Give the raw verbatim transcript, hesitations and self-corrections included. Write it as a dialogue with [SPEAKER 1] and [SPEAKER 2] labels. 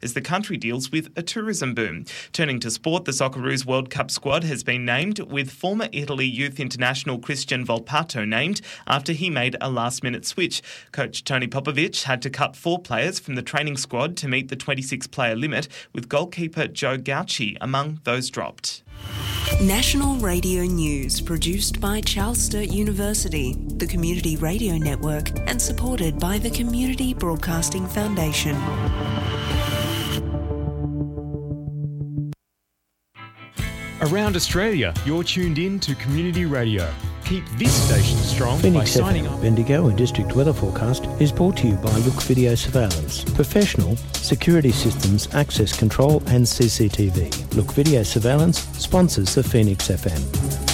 [SPEAKER 1] as the country deals with a tourism boom. Turning to sport, the Socceroos World Cup squad has been named, with former Italy youth international Christian Volpato named after he made a last-minute switch. Coach Tony Popovic had to cut four players from the training squad to meet the twenty-six player limit, with goalkeeper Joe Gauci among those dropped.
[SPEAKER 2] National Radio News, produced by Charles Sturt University, the Community Radio Network, and supported by the Community Broadcasting Foundation.
[SPEAKER 3] Around Australia, you're tuned in to Community Radio. Keep this station strong
[SPEAKER 4] Phoenix
[SPEAKER 3] by signing
[SPEAKER 4] F M,
[SPEAKER 3] up.
[SPEAKER 4] Bendigo and District Weather Forecast is brought to you by Look Video Surveillance. Professional security systems, access control and C C T V. Look Video Surveillance sponsors the Phoenix F M.